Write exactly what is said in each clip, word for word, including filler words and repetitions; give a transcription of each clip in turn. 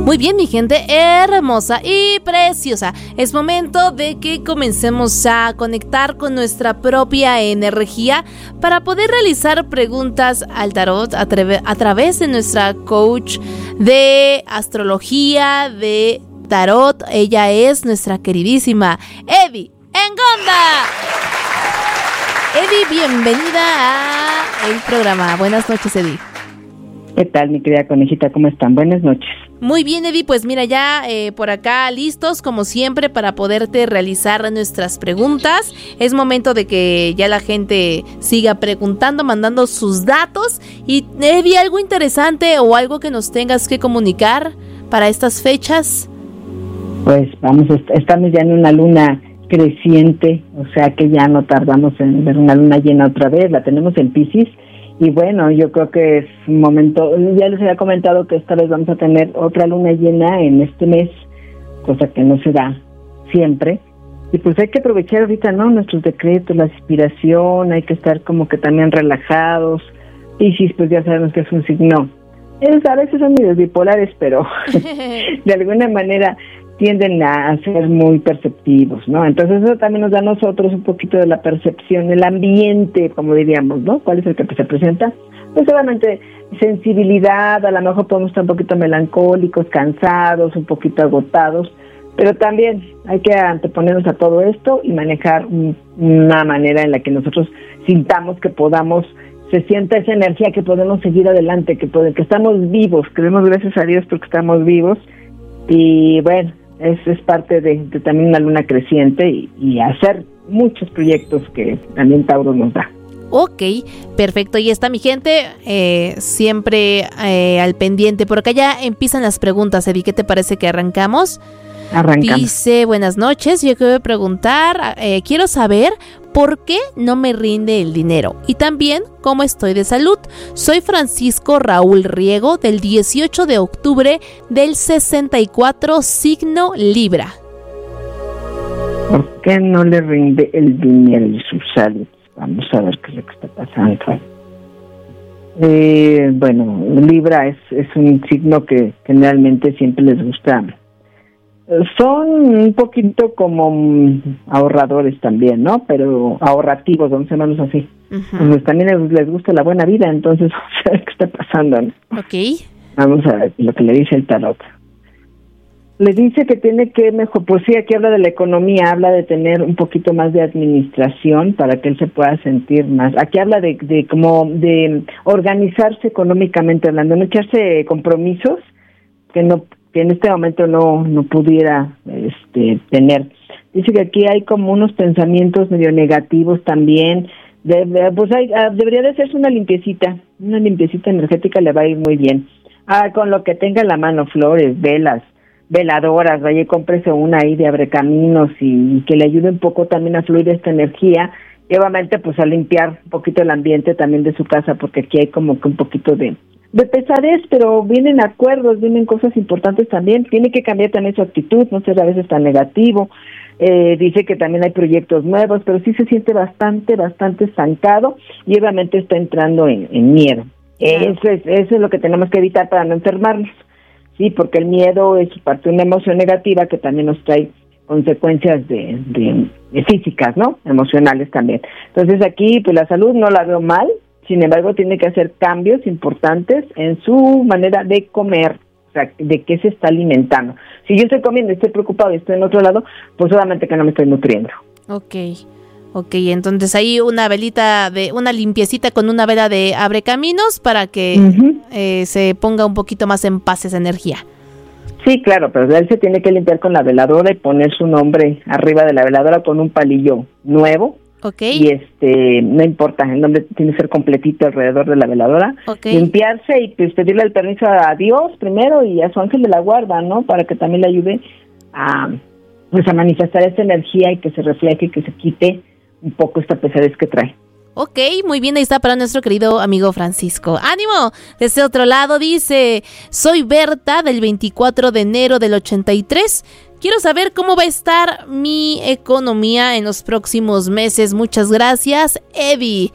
Muy bien, mi gente hermosa y preciosa. Es momento de que comencemos a conectar con nuestra propia energía para poder realizar preguntas al tarot a, tra- a través de nuestra coach de astrología, de tarot. Ella es nuestra queridísima Evi Engonda. Evi, bienvenida a el programa. Buenas noches, Evi. ¿Qué tal, mi querida conejita? ¿Cómo están? Buenas noches. Muy bien, Evi, pues mira, ya eh, por acá listos como siempre para poderte realizar nuestras preguntas. Es momento de que ya la gente siga preguntando, mandando sus datos. Y Evi, ¿algo interesante o algo que nos tengas que comunicar para estas fechas? Pues vamos, estamos ya en una luna creciente, o sea que ya no tardamos en ver una luna llena otra vez, la tenemos en Piscis. Y bueno, yo creo que es un momento, ya les había comentado que esta vez vamos a tener otra luna llena en este mes, cosa que no se da siempre. Y pues hay que aprovechar ahorita, ¿no? Nuestros decretos, la inspiración, hay que estar como que también relajados. Piscis, pues ya sabemos que es un signo, es, a veces son medios bipolares, pero de alguna manera tienden a ser muy perceptivos, ¿no? Entonces eso también nos da a nosotros un poquito de la percepción, el ambiente, como diríamos, ¿no? ¿Cuál es el que se presenta? Pues solamente sensibilidad, a lo mejor podemos estar un poquito melancólicos, cansados, un poquito agotados, pero también hay que anteponernos a todo esto y manejar un, una manera en la que nosotros sintamos que podamos, se sienta esa energía, que podemos seguir adelante, que, podemos, que estamos vivos, que demos gracias a Dios porque estamos vivos. Y bueno, Es, es parte de, de también una luna creciente y, y hacer muchos proyectos que también Tauro nos da. Ok, perfecto. Y está mi gente, eh, siempre eh, al pendiente. Por acá ya empiezan las preguntas, Evi. ¿Qué te parece que arrancamos? Arrancamos. Dice, buenas noches, yo quiero preguntar, eh, quiero saber por qué no me rinde el dinero y también cómo estoy de salud. Soy Francisco Raúl Riego, del dieciocho de octubre del sesenta y cuatro, signo Libra. ¿Por qué no le rinde el dinero y su salud? Vamos a ver qué es lo que está pasando. Eh, bueno, Libra es, es un signo que generalmente siempre les gusta. Son un poquito como ahorradores también, ¿no? Pero ahorrativos, vamos a llamarlos así. Uh-huh. Pues también les, les gusta la buena vida, entonces vamos a ver qué está pasando, ¿no? Ok. Vamos a ver lo que le dice el tarot. Le dice que tiene que mejor, pues sí, aquí habla de la economía, habla de tener un poquito más de administración para que él se pueda sentir más. Aquí habla de, de como de organizarse económicamente hablando, no echarse compromisos que no que en este momento no no pudiera este tener. Dice que aquí hay como unos pensamientos medio negativos también. De, de, pues hay, debería de hacerse una limpiecita, una limpiecita energética le va a ir muy bien. Ah, con lo que tenga en la mano, flores, velas, veladoras, vaya y cómprese una ahí de abrecaminos y, y que le ayude un poco también a fluir esta energía. Y obviamente pues a limpiar un poquito el ambiente también de su casa, porque aquí hay como que un poquito de de pesadez, pero vienen acuerdos, vienen cosas importantes también. Tiene que cambiar también su actitud, no ser a veces tan negativo. Eh, dice que también hay proyectos nuevos, pero sí se siente bastante, bastante estancado y obviamente está entrando en, en miedo. Claro. Eso es, eso es lo que tenemos que evitar para no enfermarnos, sí, porque el miedo es parte de una emoción negativa que también nos trae consecuencias de, de, de físicas, ¿no? Emocionales también. Entonces aquí, pues la salud no la veo mal. Sin embargo, tiene que hacer cambios importantes en su manera de comer, o sea, de qué se está alimentando. Si yo estoy comiendo y estoy preocupado y estoy en otro lado, pues solamente que no me estoy nutriendo. Ok, ok, entonces ahí una velita, de una limpiecita con una vela de abrecaminos para que uh-huh. eh, se ponga un poquito más en paz esa energía. Sí, claro, pero él se tiene que limpiar con la veladora y poner su nombre arriba de la veladora con un palillo nuevo. Okay. Y este, no importa, el nombre tiene que ser completito alrededor de la veladora. Okay. Limpiarse y pues pedirle el permiso a Dios primero y a su ángel de la guarda, ¿no? Para que también le ayude a, pues, a manifestar esta energía y que se refleje y que se quite un poco esta pesadez que trae. Ok, muy bien, ahí está para nuestro querido amigo Francisco. ¡Ánimo! De ese otro lado dice, soy Berta del veinticuatro de enero del ochenta y tres. Quiero saber cómo va a estar mi economía en los próximos meses. Muchas gracias, Evi.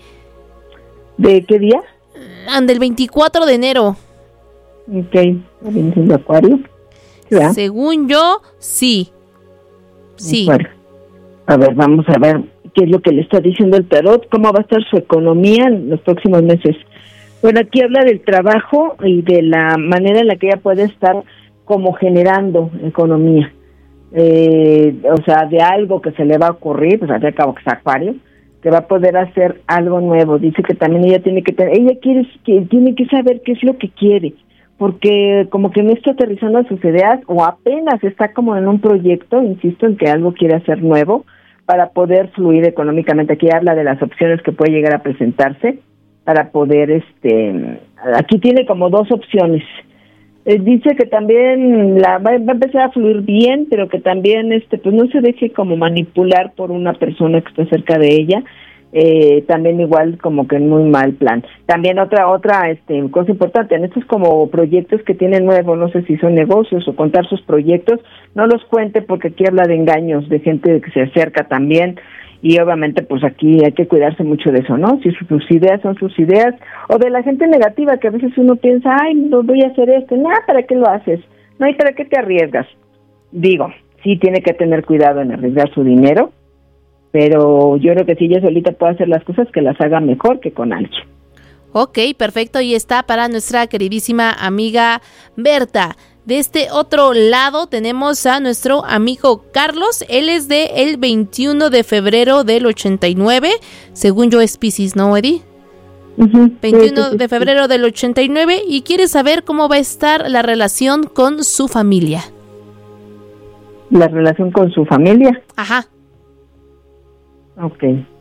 ¿De qué día? Del veinticuatro de enero. Ok, de Acuario. ¿verdad? Según yo, sí. Sí. Bueno, a ver, vamos a ver qué es lo que le está diciendo el tarot, cómo va a estar su economía en los próximos meses. Bueno, aquí habla del trabajo y de la manera en la que ella puede estar como generando economía. Eh, o sea, de algo que se le va a ocurrir, pues al cabo que es Acuario, que va a poder hacer algo nuevo. Dice que también ella tiene que tener, ella quiere, que tiene que saber qué es lo que quiere, porque como que no está aterrizando a sus ideas o apenas está como en un proyecto, insisto, en que algo quiere hacer nuevo para poder fluir económicamente. Aquí habla de las opciones que puede llegar a presentarse para poder, este, aquí tiene como dos opciones. Eh, dice que también la va, va a empezar a fluir bien, pero que también, este, pues no se deje como manipular por una persona que está cerca de ella. Eh, también igual como que en muy mal plan. También otra otra este cosa importante, en estos como proyectos que tienen nuevos, no sé si son negocios o contar sus proyectos, no los cuente porque aquí habla de engaños, de gente que se acerca también, y obviamente pues aquí hay que cuidarse mucho de eso, ¿no? Si sus ideas son sus ideas, o de la gente negativa que a veces uno piensa, ay, no voy a hacer esto, nada, ¿para qué lo haces? No, ¿y para qué te arriesgas? Digo, sí tiene que tener cuidado en arriesgar su dinero, pero yo creo que si ella solita puede hacer las cosas, que las haga mejor que con alguien. Ok, perfecto, y está para nuestra queridísima amiga Berta. De este otro lado tenemos a nuestro amigo Carlos, él es de el veintiuno de febrero del ochenta y nueve, según yo es Piscis, ¿no, Eddie? Uh-huh. veintiuno sí, sí, de febrero sí. del ochenta y nueve, y quiere saber cómo va a estar la relación con su familia. La relación con su familia. Ajá. Ok.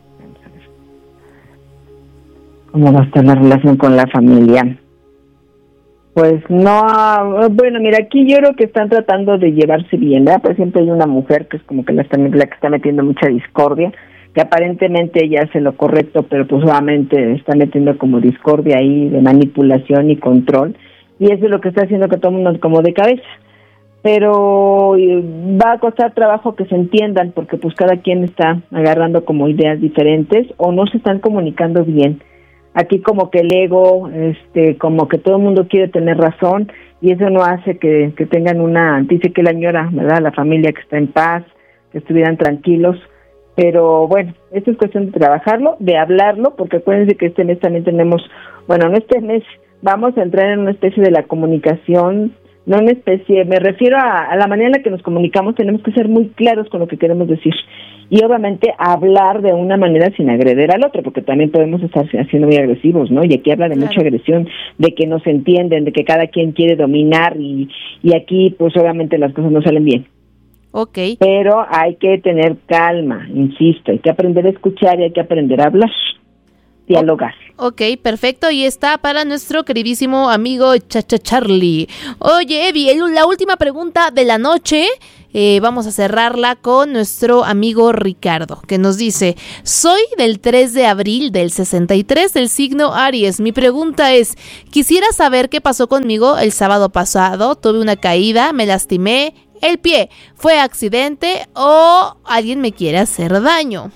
¿Cómo va a estar la relación con la familia? Pues no, bueno, mira, aquí yo creo que están tratando de llevarse bien, ¿verdad? Por ejemplo, hay una mujer que es como que la, está, la que está metiendo mucha discordia, que aparentemente ella hace lo correcto, pero pues obviamente está metiendo como discordia ahí de manipulación y control, y eso es lo que está haciendo que todo el mundo como de cabeza. Pero va a costar trabajo que se entiendan, porque pues cada quien está agarrando como ideas diferentes o no se están comunicando bien. Aquí como que el ego, este, como que todo el mundo quiere tener razón, y eso no hace que, que tengan una, dice que la añora, ¿verdad? La familia que está en paz, que estuvieran tranquilos, pero bueno, esto es cuestión de trabajarlo, de hablarlo, porque acuérdense que este mes también tenemos, bueno, en este mes vamos a entrar en una especie de la comunicación, no una especie, me refiero a, a la manera en la que nos comunicamos, tenemos que ser muy claros con lo que queremos decir. Y obviamente hablar de una manera sin agredir al otro, porque también podemos estar siendo muy agresivos, ¿no? Y aquí habla de claro. mucha agresión, de que no se entienden, de que cada quien quiere dominar, y, y aquí pues obviamente las cosas no salen bien. Ok. Pero hay que tener calma, insisto, hay que aprender a escuchar y hay que aprender a hablar, dialogar. Ok, perfecto, y está para nuestro queridísimo amigo Chacha Charlie. Oye, Evi, la última pregunta de la noche, eh, vamos a cerrarla con nuestro amigo Ricardo, que nos dice: soy del tres de abril del sesenta y tres, del signo Aries. Mi pregunta es, quisiera saber qué pasó conmigo el sábado pasado. Tuve una caída, me lastimé el pie. ¿Fue accidente o alguien me quiere hacer daño?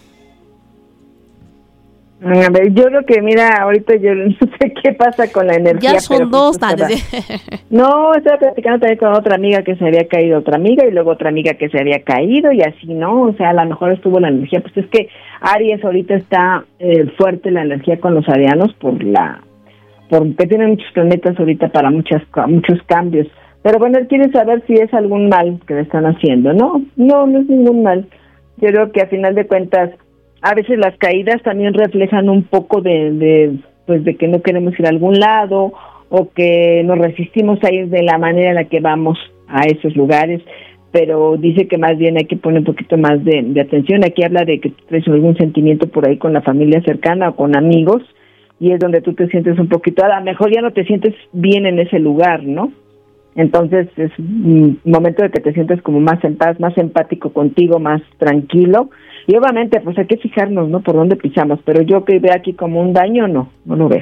A ver, yo creo que, mira, ahorita yo no sé qué pasa con la energía. Ya son pero dos. Pues, estaba... No, estaba platicando también con otra amiga que se había caído, otra amiga, y luego otra amiga que se había caído, y así, ¿no? O sea, a lo mejor estuvo la energía. Pues es que Aries ahorita está eh, fuerte la energía con los arianos por la... porque tienen muchos planetas ahorita para muchas muchos cambios. Pero bueno, él quiere saber si es algún mal que le están haciendo. No, no, no es ningún mal. Yo creo que a final de cuentas, a veces las caídas también reflejan un poco de, de, pues de que no queremos ir a algún lado, o que nos resistimos a ir de la manera en la que vamos a esos lugares, pero dice que más bien hay que poner un poquito más de, de atención. Aquí habla de que traes algún sentimiento por ahí con la familia cercana o con amigos, y es donde tú te sientes un poquito, a lo mejor ya no te sientes bien en ese lugar, ¿no? Entonces es un momento de que te sientes como más en paz, más empático contigo, más tranquilo. Y obviamente pues hay que fijarnos, ¿no? Por dónde pisamos, pero yo que veo aquí como un daño, no, no lo veo.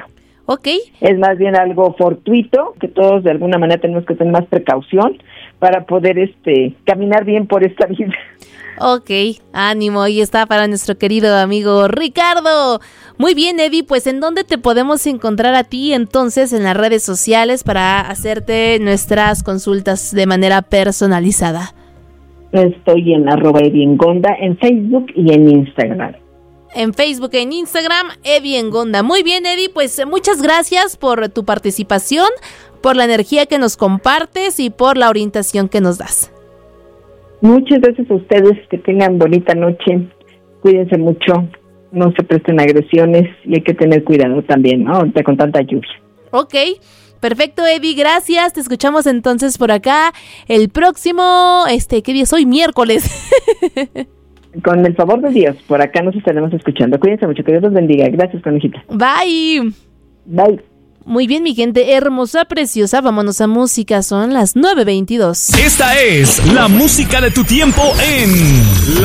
Ok. Es más bien algo fortuito, que todos de alguna manera tenemos que tener más precaución para poder este caminar bien por esta vida. Ok, ánimo, ahí está para nuestro querido amigo Ricardo. Muy bien, Eddie, pues ¿en dónde te podemos encontrar a ti entonces en las redes sociales para hacerte nuestras consultas de manera personalizada? Estoy en arroba Eddie Engonda en Facebook y en Instagram. En Facebook e en Instagram, Eddie Engonda. Muy bien, Eddie, pues muchas gracias por tu participación, por la energía que nos compartes y por la orientación que nos das. Muchas gracias a ustedes, que tengan bonita noche, cuídense mucho, no se presten agresiones y hay que tener cuidado también, ¿no? Ahorita con tanta lluvia. Ok, perfecto, Eddie, gracias, te escuchamos entonces por acá el próximo, este, ¿qué día es hoy? Miércoles. Con el favor de Dios, por acá nos estaremos escuchando, cuídense mucho, que Dios los bendiga, gracias, conejita. Bye. Bye. Muy bien, mi gente hermosa, preciosa, vámonos a música, son las nueve veintidós. Esta es la música de tu tiempo en la